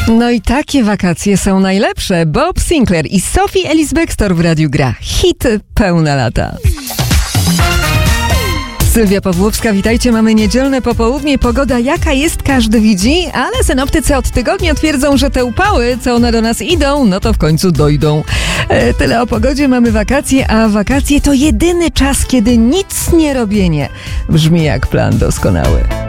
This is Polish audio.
No i takie wakacje są najlepsze. Bob Sinclair i Sophie Ellis-Bextor w radiu gra. Hit pełne lata. Sylwia Pawłowska, witajcie. Mamy niedzielne popołudnie. Pogoda jaka jest, każdy widzi, ale synoptycy od tygodnia twierdzą, że te upały, co one do nas idą, no to w końcu dojdą. Tyle o pogodzie, mamy wakacje, a wakacje to jedyny czas, kiedy nic nie robienie brzmi jak plan doskonały.